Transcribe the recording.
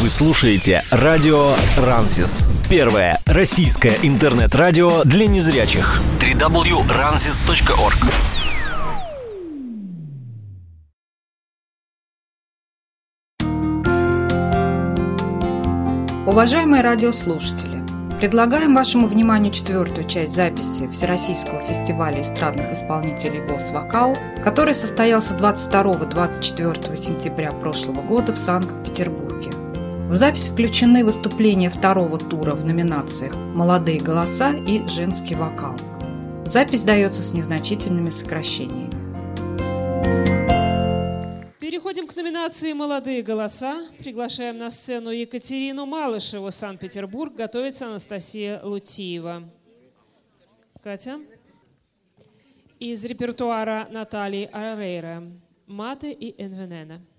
Вы слушаете радио Рансис. Первое российское интернет-радио для незрячих. www.ransis.org. Уважаемые радиослушатели, предлагаем вашему вниманию четвертую часть записи Всероссийского фестиваля эстрадных исполнителей «Госвокал», который состоялся 22-24 сентября прошлого года в Санкт-Петербурге. В запись включены выступления второго тура в номинациях «Молодые голоса» и «Женский вокал». Запись дается с незначительными сокращениями. Переходим к номинации «Молодые голоса». Приглашаем на сцену Екатерину Малышеву, Санкт-Петербург. Готовится Анастасия Лутиева. Катя. Из репертуара Натальи Арейра «Мате и Энвенена».